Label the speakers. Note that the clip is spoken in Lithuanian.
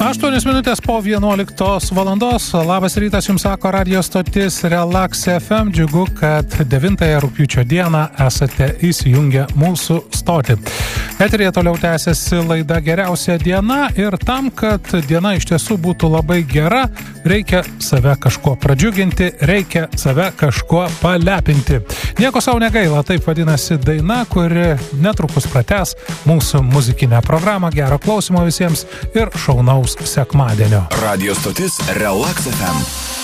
Speaker 1: 8 minutės po 11 valandos. Labas rytas jums sako radio stotis Relax FM. Džiugu, kad 9 rugpjūčio dieną esate įsijungę mūsų stotį. Eteryje toliau tęsiasi laida Geriausia diena ir tam, kad diena iš tiesų būtų labai gera, reikia save kažko pradžiuginti, reikia save kažko palepinti. Nieko sau negaila, taip vadinasi daina, kuri netrukus pratęs mūsų muzikinę programą. Gero klausimo visiems ir šaunaus sekmadienio.
Speaker 2: Radio stotis Relax FM.